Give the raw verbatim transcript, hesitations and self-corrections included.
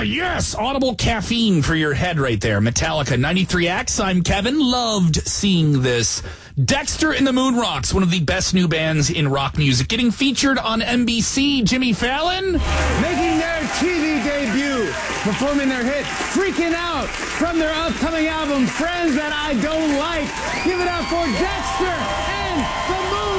Ah, yes, audible caffeine for your head right there. Metallica ninety-three X. I'm Kevin. Loved seeing this. Dexter and the Moon Rocks, one of the best new bands in rock music, getting featured on N B C. Jimmy Fallon making their T V debut, performing their hit Freaking Out from their upcoming album Friends That I Don't Like. Give it up for Dexter and the Moon